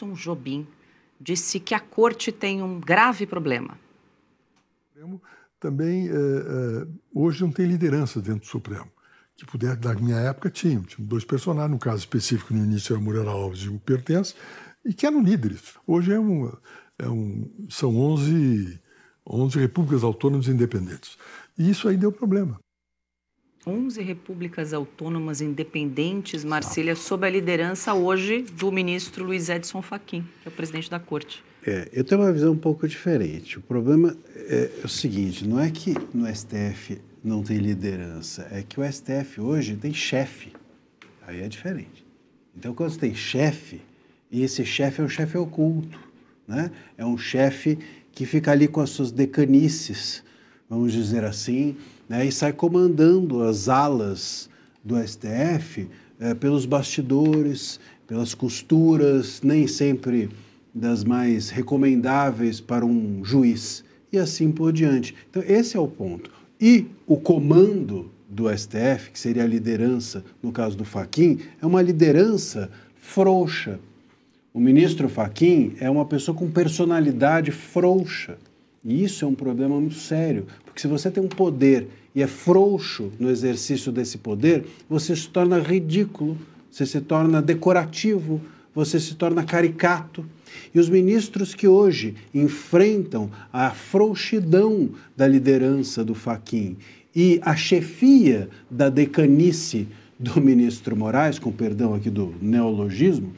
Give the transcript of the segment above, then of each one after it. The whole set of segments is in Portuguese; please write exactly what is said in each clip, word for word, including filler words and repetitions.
Edson Jobim disse que a Corte tem um grave problema. Também, é, é, hoje não tem liderança dentro do Supremo. Que puder, da minha época, tinha. Tinha dois personagens, no caso específico, no início era Moreira Alves e o Pertence, e que eram líderes. Hoje é um, é um, são onze, onze repúblicas autônomas independentes. E isso aí deu problema. onze repúblicas autônomas independentes, Marcília, sob a liderança hoje do ministro Luiz Edson Fachin, que é o presidente da Corte. É, eu tenho uma visão um pouco diferente. O problema é, é o seguinte, não é que no S T F não tem liderança, é que o S T F hoje tem chefe. Aí é diferente. Então, quando você tem chefe, e esse chefe é um chefe oculto, né? É um chefe que fica ali com as suas decanices, vamos dizer assim, né? E sai comandando as alas do S T F é, pelos bastidores, pelas costuras, nem sempre das mais recomendáveis para um juiz, e assim por diante. Então, esse é o ponto. E o comando do S T F, que seria a liderança, no caso do Fachin, é uma liderança frouxa. O ministro Fachin é uma pessoa com personalidade frouxa. E isso é um problema muito sério, porque se você tem um poder e é frouxo no exercício desse poder, você se torna ridículo, você se torna decorativo, você se torna caricato. E os ministros que hoje enfrentam a frouxidão da liderança do Fachin e a chefia da decanice do ministro Moraes, com perdão aqui do neologismo,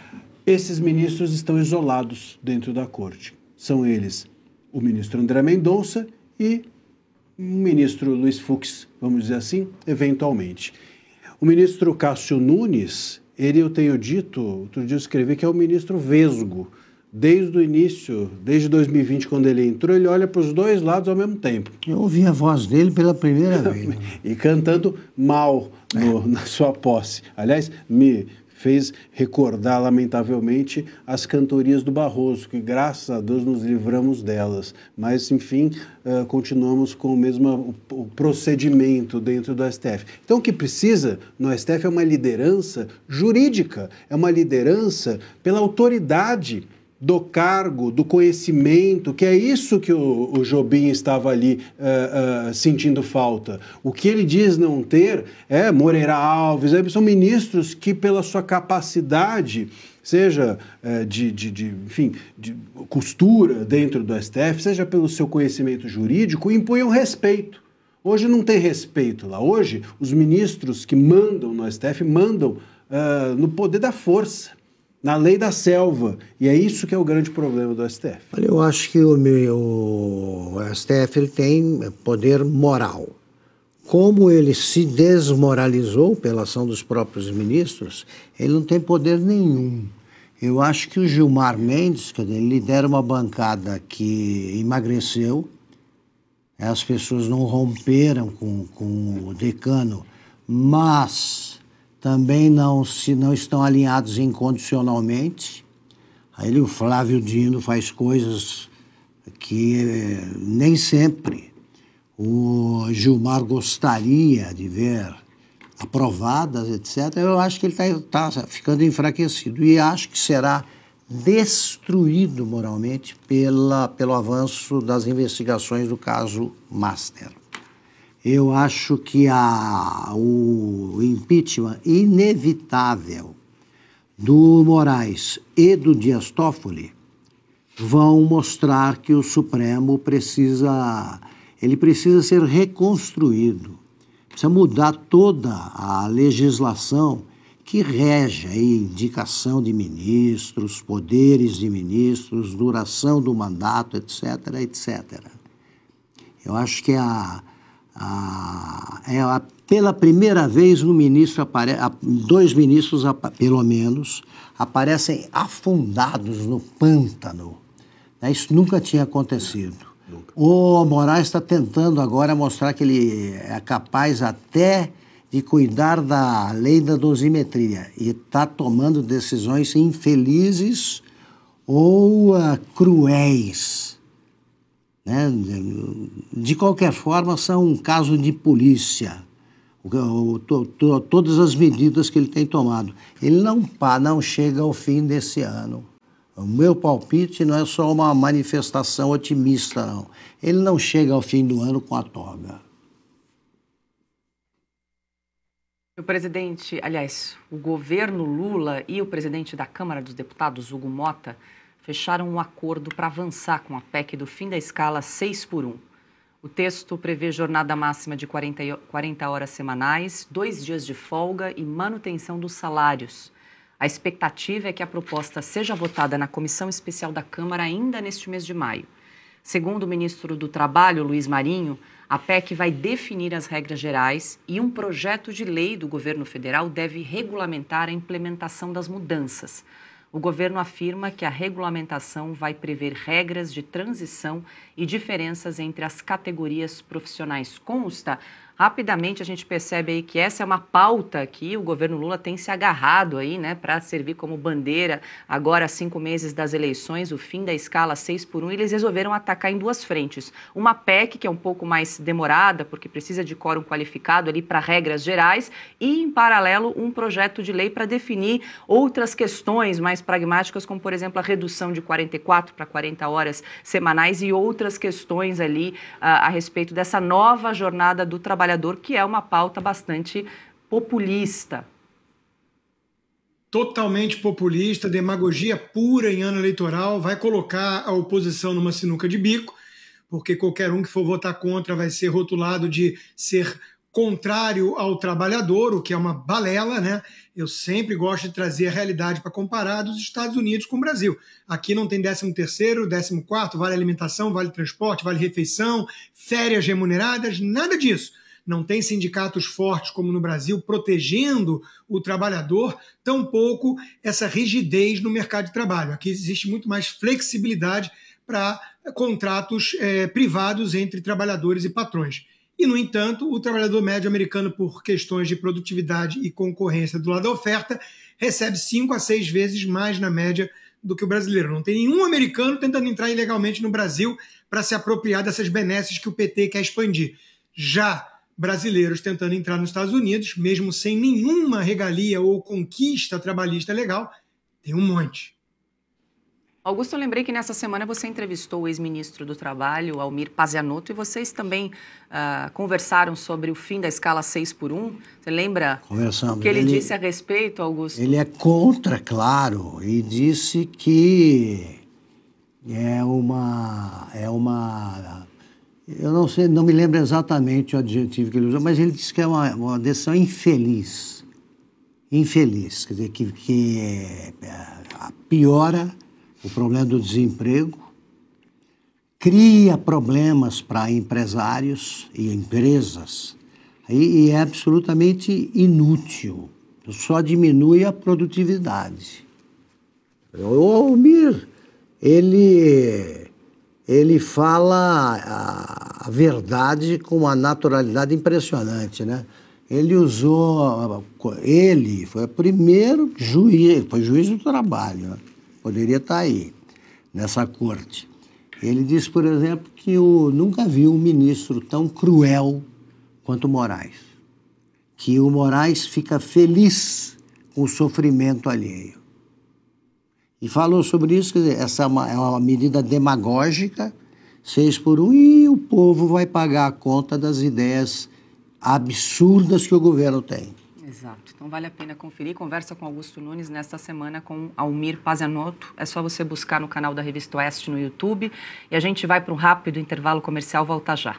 esses ministros estão isolados dentro da corte. São eles o ministro André Mendonça e o ministro Luiz Fux, vamos dizer assim, eventualmente. O ministro Cássio Nunes, ele, eu tenho dito, outro dia eu escrevi que é o ministro vesgo. Desde o início, desde dois mil e vinte, quando ele entrou, ele olha para os dois lados ao mesmo tempo. Eu ouvi a voz dele pela primeira vez. E cantando mal no, na sua posse. Aliás, me fez recordar, lamentavelmente, as cantorias do Barroso, que, graças a Deus, nos livramos delas. Mas, enfim, uh, continuamos com o mesmo o, o procedimento dentro do S T F. Então, o que precisa no S T F é uma liderança jurídica, é uma liderança pela autoridade do cargo, do conhecimento, que é isso que o, o Jobim estava ali uh, uh, sentindo falta. O que ele diz não ter é Moreira Alves, é, são ministros que, pela sua capacidade, seja uh, de, de, de, enfim, de costura dentro do S T F, seja pelo seu conhecimento jurídico, impunham respeito. Hoje não tem respeito lá. Hoje, os ministros que mandam no S T F mandam uh, no poder da força, na lei da selva. E é isso que é o grande problema do S T F. Olha, eu acho que o, meu, o S T F ele tem poder moral. Como ele se desmoralizou pela ação dos próprios ministros, ele não tem poder nenhum. Eu acho que o Gilmar Mendes, que ele lidera uma bancada que emagreceu, as pessoas não romperam com, com o decano, mas também não, se não estão alinhados incondicionalmente. Aí o Flávio Dino faz coisas que eh, nem sempre o Gilmar gostaria de ver aprovadas, etcétera. Eu acho que ele está tá ficando enfraquecido e acho que será destruído moralmente pela, pelo avanço das investigações do caso Master. Eu acho que a, o impeachment inevitável do Moraes e do Dias Toffoli vão mostrar que o Supremo precisa, ele precisa ser reconstruído. Precisa mudar toda a legislação que rege a indicação de ministros, poderes de ministros, duração do mandato, etcétera, etcétera. Eu acho que a Ah, é, a, pela primeira vez um ministro apare, dois ministros, pelo menos, aparecem afundados no pântano. Isso nunca tinha acontecido. Nunca. O Moraes está tentando agora mostrar que ele é capaz até de cuidar da lei da dosimetria e está tomando decisões infelizes ou uh, cruéis. De qualquer forma, são um caso de polícia, o, o, to, to, todas as medidas que ele tem tomado. Ele não, não chega ao fim desse ano O meu palpite não é só uma manifestação otimista, não. Ele não chega ao fim do ano com a toga. O presidente, aliás, o governo Lula e o presidente da Câmara dos Deputados, Hugo Mota, fecharam um acordo para avançar com a P E C do fim da escala seis por um. O texto prevê jornada máxima de quarenta horas semanais, dois dias de folga e manutenção dos salários. A expectativa é que a proposta seja votada na Comissão Especial da Câmara ainda neste mês de maio. Segundo o ministro do Trabalho, Luiz Marinho, a P E C vai definir as regras gerais e um projeto de lei do governo federal deve regulamentar a implementação das mudanças. O governo afirma que a regulamentação vai prever regras de transição e diferenças entre as categorias profissionais. Consta, rapidamente a gente percebe aí que essa é uma pauta que o governo Lula tem se agarrado aí, né, para servir como bandeira agora, cinco meses das eleições, o fim da escala seis por um, e eles resolveram atacar em duas frentes. Uma P E C que é um pouco mais demorada, porque precisa de quórum qualificado ali para regras gerais, e em paralelo um projeto de lei para definir outras questões mais pragmáticas, como por exemplo a redução de quarenta e quatro para quarenta horas semanais e outras questões ali a, a respeito dessa nova jornada do trabalhador, que é uma pauta bastante populista. Totalmente populista, demagogia pura em ano eleitoral, vai colocar a oposição numa sinuca de bico, porque qualquer um que for votar contra vai ser rotulado de ser contrário ao trabalhador, o que é uma balela, né? Eu sempre gosto de trazer a realidade para comparar dos Estados Unidos com o Brasil. Aqui não tem décimo terceiro, décimo quarto, vale alimentação, vale transporte, vale refeição, férias remuneradas, nada disso. Não tem sindicatos fortes como no Brasil protegendo o trabalhador, tampouco essa rigidez no mercado de trabalho. Aqui existe muito mais flexibilidade para contratos é, privados entre trabalhadores e patrões. E, no entanto, o trabalhador médio americano, por questões de produtividade e concorrência do lado da oferta, recebe cinco a seis vezes mais na média do que o brasileiro. Não tem nenhum americano tentando entrar ilegalmente no Brasil para se apropriar dessas benesses que o P T quer expandir. Já brasileiros tentando entrar nos Estados Unidos, mesmo sem nenhuma regalia ou conquista trabalhista legal, tem um monte. Augusto, eu lembrei que nessa semana você entrevistou o ex-ministro do Trabalho, Almir Pazianotto, e vocês também uh, conversaram sobre o fim da escala seis por um. Você lembra Conversamos. o que ele, ele disse a respeito, Augusto? Ele é contra, claro, e disse que é uma... É uma eu não sei, não me lembro exatamente o adjetivo que ele usou, mas ele disse que é uma, uma decisão infeliz. Infeliz, quer dizer, que, que é, piora o problema do desemprego, cria problemas para empresários e empresas e, e é absolutamente inútil, só diminui a produtividade. O Almir, ele, ele fala a, a verdade com uma naturalidade impressionante, né? Ele usou, ele foi o primeiro juiz, foi juiz do trabalho, né? Poderia estar aí, nessa corte. Ele disse, por exemplo, que o, nunca viu um ministro tão cruel quanto o Moraes. Que o Moraes fica feliz com o sofrimento alheio. E falou sobre isso, quer dizer, essa é uma, é uma medida demagógica, seis por um, e o povo vai pagar a conta das ideias absurdas que o governo tem. Exato. Então vale a pena conferir. Conversa com Augusto Nunes nesta semana com Almir Pazianotto. É só você buscar no canal da Revista Oeste no YouTube. E a gente vai para um rápido intervalo comercial. Volta já.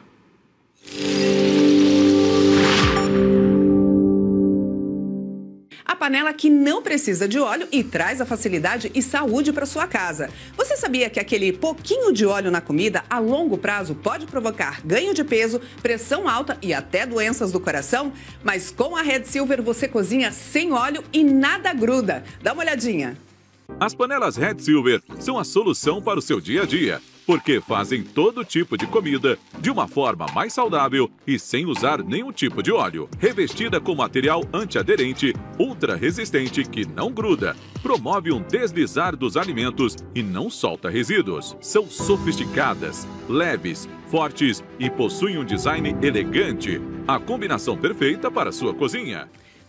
A panela que não precisa de óleo e traz a facilidade e saúde para sua casa. Você sabia que aquele pouquinho de óleo na comida, a longo prazo, pode provocar ganho de peso, pressão alta e até doenças do coração? Mas com a Red Silver você cozinha sem óleo e nada gruda. Dá uma olhadinha. As panelas Red Silver são a solução para o seu dia a dia, porque fazem todo tipo de comida de uma forma mais saudável e sem usar nenhum tipo de óleo. Revestida com material antiaderente, ultra resistente que não gruda, promove um deslizar dos alimentos e não solta resíduos. São sofisticadas, leves, fortes e possuem um design elegante. A combinação perfeita para a sua cozinha.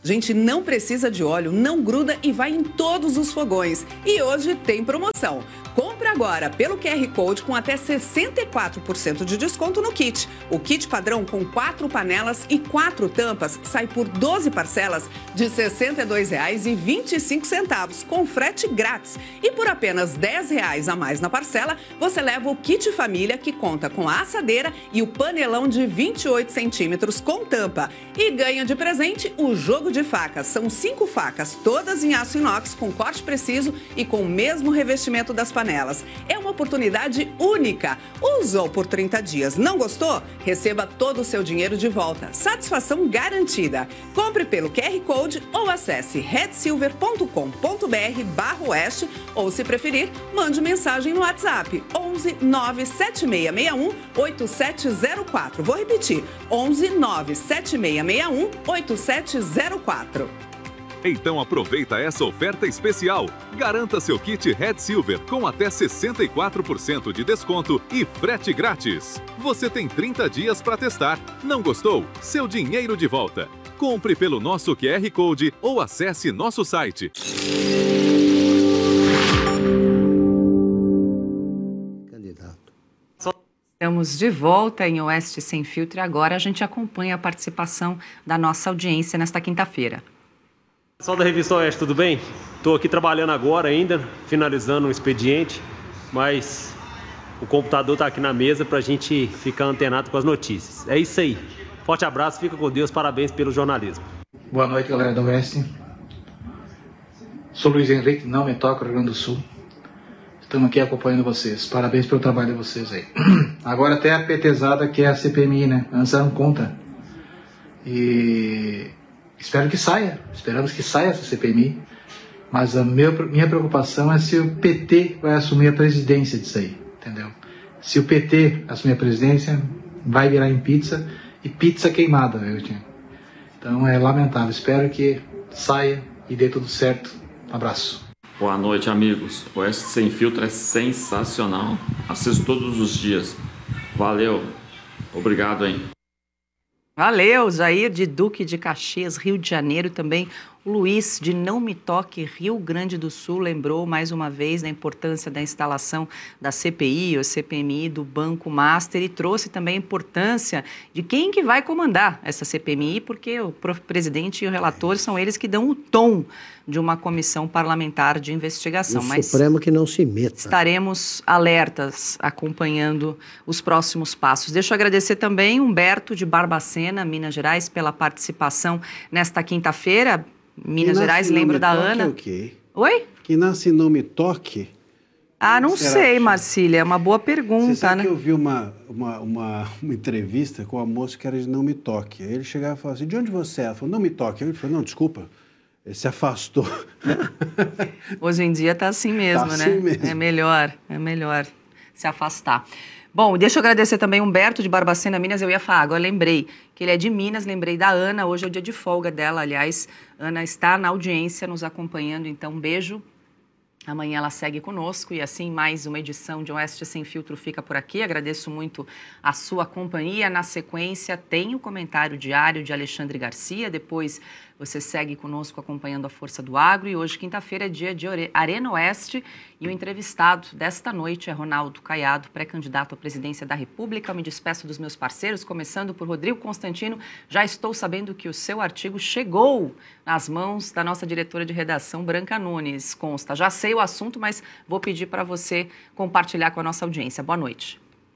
Gente, não precisa de óleo, não gruda e vai em todos os fogões. E hoje tem promoção. Compre agora pelo Q R Code com até sessenta e quatro por cento de desconto no kit. O kit padrão com quatro panelas e quatro tampas sai por doze parcelas de sessenta e dois reais e vinte e cinco centavos, com frete grátis. E por apenas dez reais a mais na parcela, você leva o kit família, que conta com a assadeira e o panelão de vinte e oito centímetros com tampa. E ganha de presente o jogo de facas. São cinco facas, todas em aço inox, com corte preciso e com o mesmo revestimento das panelas. É uma oportunidade única. Usou por trinta dias, não gostou? Receba todo o seu dinheiro de volta. Satisfação garantida. Compre pelo Q R Code ou acesse red silver ponto com ponto br barra oeste ou, se preferir, mande mensagem no WhatsApp onze nove sete seis seis um oito sete zero quatro. Vou repetir, onze nove sete seis seis um oito sete zero quatro. Então aproveita essa oferta especial. Garanta seu kit Red Silver com até sessenta e quatro por cento de desconto e frete grátis. Você tem trinta dias para testar. Não gostou? Seu dinheiro de volta. Compre pelo nosso Q R Code ou acesse nosso site. Candidato. Estamos de volta em Oeste Sem Filtro e agora a gente acompanha a participação da nossa audiência nesta quinta-feira. Pessoal da Revista Oeste, tudo bem? Estou aqui trabalhando agora ainda, finalizando um expediente, mas o computador está aqui na mesa para a gente ficar antenado com as notícias. É isso aí. Forte abraço, fica com Deus, parabéns pelo jornalismo. Boa noite, galera da Oeste. Sou Luiz Henrique, não me toca, Rio Grande do Sul. Estamos aqui acompanhando vocês. Parabéns pelo trabalho de vocês aí. Agora até a petezada que é a C P M I, né? Antes não conta. E... espero que saia, esperamos que saia essa C P M I, mas a meu, minha preocupação é se o P T vai assumir a presidência disso aí, entendeu? Se o P T assumir a presidência, vai virar em pizza, e pizza queimada, viu, tia? Então é lamentável, espero que saia e dê tudo certo. Um abraço. Boa noite, amigos. O Oeste Sem Filtro é sensacional, assisto todos os dias. Valeu, obrigado, hein? Valeu, Jair de Duque de Caxias, Rio de Janeiro, também o Luiz de Não Me Toque, Rio Grande do Sul, lembrou mais uma vez da importância da instalação da C P I, ou C P M I, do Banco Master, e trouxe também a importância de quem que vai comandar essa C P M I, porque o presidente e o relator são eles que dão o tom de uma comissão parlamentar de investigação. O Mas Supremo que não se meta. Estaremos alertas, acompanhando os próximos passos. Deixa eu agradecer também Humberto de Barbacena, Minas Gerais, pela participação nesta quinta-feira. Minas Gerais, lembro da Ana. É o quê? Oi? Que nasce Não Me Toque? Ah, não sei, Marcília, é uma boa pergunta, Você sabe, né? que eu vi uma, uma, uma, uma entrevista com a moça que era de Não Me Toque. Aí ele chegava e falava assim, de onde você é? Ela falou, Não Me Toque. Ele falou, não, desculpa, ele se afastou. Hoje em dia tá assim mesmo, tá né? Assim mesmo. É melhor, é melhor se afastar. Bom, deixa eu agradecer também Humberto de Barbacena, Minas. Eu ia falar, agora lembrei que ele é de Minas, lembrei da Ana. Hoje é o dia de folga dela, aliás. Ana está na audiência nos acompanhando, então um beijo. Amanhã ela segue conosco e assim mais uma edição de Oeste Sem Filtro fica por aqui. Agradeço muito a sua companhia. Na sequência tem o comentário diário de Alexandre Garcia, depois você segue conosco acompanhando a Força do Agro e hoje, quinta-feira, é dia de Arena Oeste e o entrevistado desta noite é Ronaldo Caiado, pré-candidato à presidência da República. Eu me despeço dos meus parceiros, começando por Rodrigo Constantino. Já estou sabendo que o seu artigo chegou nas mãos da nossa diretora de redação, Branca Nunes. Consta, já sei o assunto, mas vou pedir para você compartilhar com a nossa audiência. Boa noite.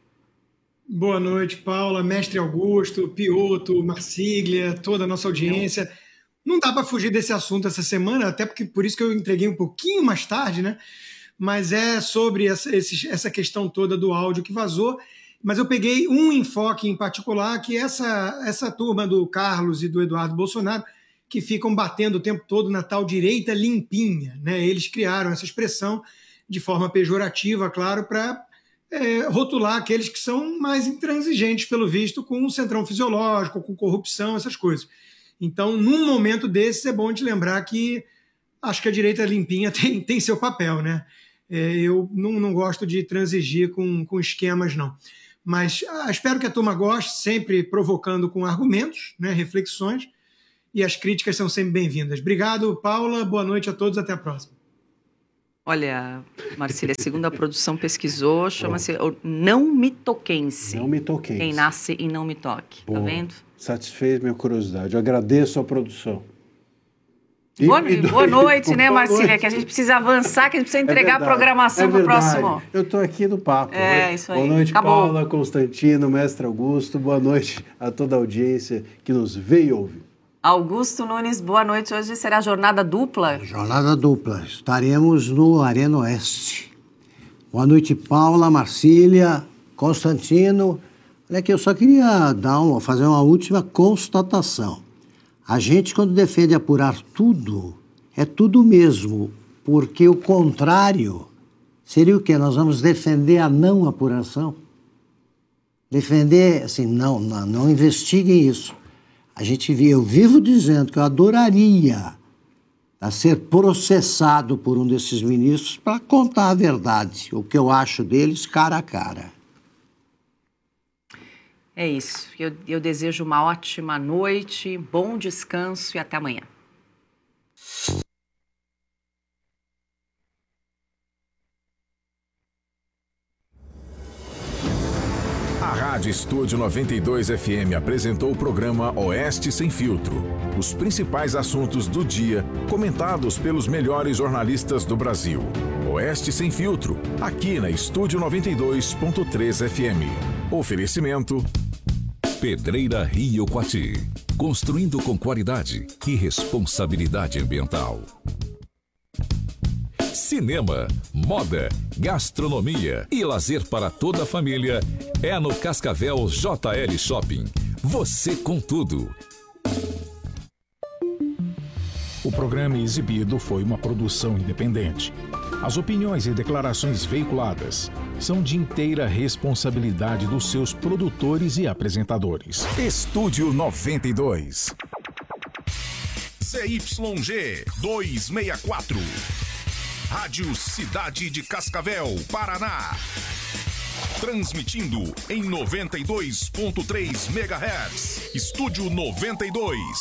Boa noite, Paula, Mestre Augusto, Pioto, Marcília, toda a nossa audiência. Não dá para fugir desse assunto essa semana, até porque por isso que eu entreguei um pouquinho mais tarde, né? Mas é sobre essa, esse, essa questão toda do áudio que vazou. Mas eu peguei um enfoque em particular, que é essa, essa turma do Carlos e do Eduardo Bolsonaro, que ficam batendo o tempo todo na tal direita limpinha, né? Eles criaram essa expressão de forma pejorativa, claro, para é, rotular aqueles que são mais intransigentes, pelo visto, com o centrão fisiológico, com corrupção, essas coisas. Então, num momento desses, é bom de lembrar que acho que a direita limpinha tem, tem seu papel, né? É, eu não, não gosto de transigir com, com esquemas, não. Mas ah, espero que a turma goste, sempre provocando com argumentos, né, reflexões. e as críticas são sempre bem-vindas. Obrigado, Paula. Boa noite a todos. Até a próxima. Olha, Marcília, segundo a produção pesquisou, chama-se não mitoquense. Não mitoquense. Quem nasce e não me toque. Boa. Tá vendo? Satisfez minha curiosidade. Eu agradeço a produção. E, boa, e, boa noite, e, né, Marcília? Que a gente precisa avançar, que a gente precisa entregar é verdade, a programação é para o próximo. Eu estou aqui no papo. É, né? isso aí. Boa noite, Acabou. Paula, Constantino, Mestre Augusto. Boa noite a toda a audiência que nos vê e ouve. Augusto Nunes, boa noite. Hoje será jornada dupla. Jornada dupla. Estaremos no Arena Oeste. Boa noite, Paula, Marcília, Constantino. Olha aqui, eu só queria dar uma, fazer uma última constatação. A gente, quando defende apurar tudo, é tudo mesmo, porque o contrário seria o quê? Nós vamos defender a não apuração? Defender, assim, não, não, não investiguem isso. A gente, eu vivo dizendo que eu adoraria a ser processado por um desses ministros para contar a verdade, o que eu acho deles cara a cara. É isso. Eu, eu desejo uma ótima noite, bom descanso e até amanhã. A Rádio Estúdio noventa e dois F M apresentou o programa Oeste Sem Filtro. Os principais assuntos do dia, comentados pelos melhores jornalistas do Brasil. Oeste Sem Filtro, aqui na Estúdio noventa e dois ponto três F M. Oferecimento... Pedreira Rio Quati. Construindo com qualidade e responsabilidade ambiental. Cinema, moda, gastronomia e lazer para toda a família é no Cascavel J L Shopping. Você com tudo. O programa exibido foi uma produção independente. As opiniões e declarações veiculadas são de inteira responsabilidade dos seus produtores e apresentadores. Estúdio noventa e dois. C Y G duzentos e sessenta e quatro. Rádio Cidade de Cascavel, Paraná. Transmitindo em noventa e dois ponto três megahertz. Estúdio noventa e dois.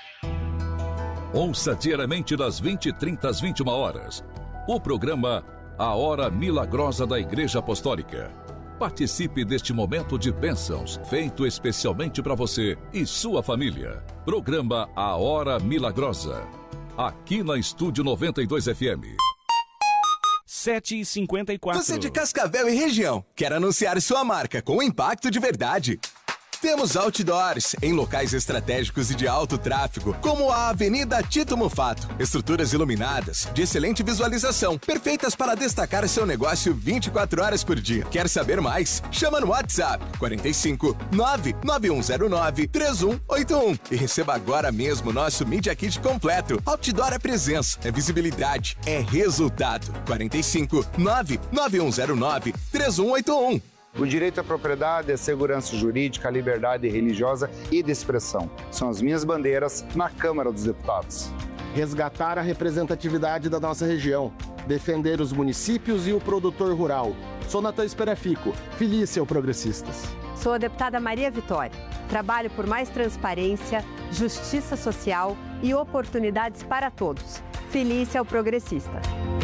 Ouça diariamente das vinte e trinta às vinte e uma horas. O programa A Hora Milagrosa da Igreja Apostólica. Participe deste momento de bênçãos, feito especialmente para você e sua família. Programa A Hora Milagrosa. Aqui na Estúdio noventa e dois F M. sete e cinquenta e quatro. Você de Cascavel e região quer anunciar sua marca com impacto de verdade? Temos outdoors em locais estratégicos e de alto tráfego, como a Avenida Tito Mufato. Estruturas iluminadas, de excelente visualização, perfeitas para destacar seu negócio vinte e quatro horas por dia. Quer saber mais? Chama no WhatsApp quarenta e cinco, nove nove um zero nove, três um oito um e receba agora mesmo nosso Media Kit completo. Outdoor é presença, é visibilidade, é resultado. quarenta e cinco, nove nove um zero nove, três um oito um. O direito à propriedade, a segurança jurídica, a liberdade religiosa e de expressão são as minhas bandeiras na Câmara dos Deputados. Resgatar a representatividade da nossa região, defender os municípios e o produtor rural. Sou Natan Esperafico, filice ao Progressistas. Sou a deputada Maria Vitória. Trabalho por mais transparência, justiça social e oportunidades para todos. Filice ao Progressista.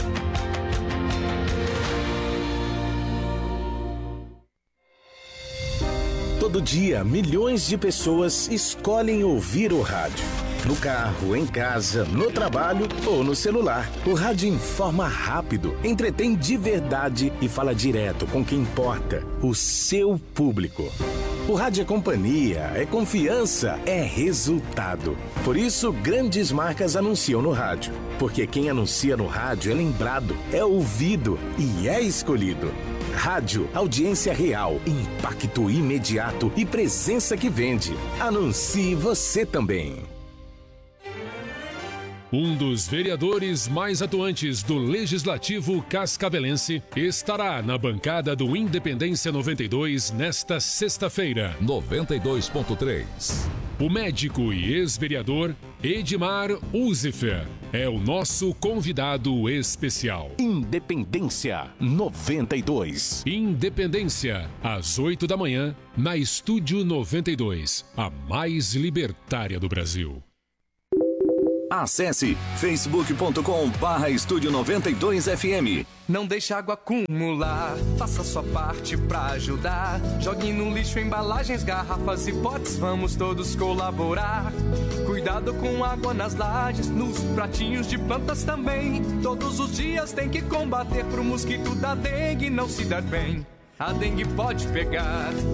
Todo dia, milhões de pessoas escolhem ouvir o rádio. No carro, em casa, no trabalho ou no celular. O rádio informa rápido, entretém de verdade e fala direto com quem importa, o seu público. O rádio é companhia, é confiança, é resultado. Por isso, grandes marcas anunciam no rádio. Porque quem anuncia no rádio é lembrado, é ouvido e é escolhido. Rádio, audiência real, impacto imediato e presença que vende. Anuncie você também. Um dos vereadores mais atuantes do Legislativo cascavelense estará na bancada do Independência noventa e dois nesta sexta-feira. noventa e dois ponto três. O médico e ex-vereador Edmar Uzifer é o nosso convidado especial. Independência noventa e dois. Independência, às oito da manhã, na Estúdio noventa e dois, a mais libertária do Brasil. Acesse facebook ponto com barra estúdio noventa e dois F M. Não deixe água acumular, faça sua parte pra ajudar. Jogue no lixo embalagens, garrafas e potes, vamos todos colaborar. Cuidado com água nas lajes, nos pratinhos de plantas também. Todos os dias tem que combater pro mosquito da dengue não se dar bem. A dengue pode pegar